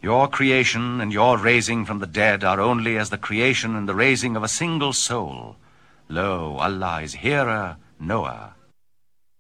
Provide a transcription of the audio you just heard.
Your creation and your raising from the dead are only as the creation and the raising of a single soul. Lo, Allah is hearer, knower.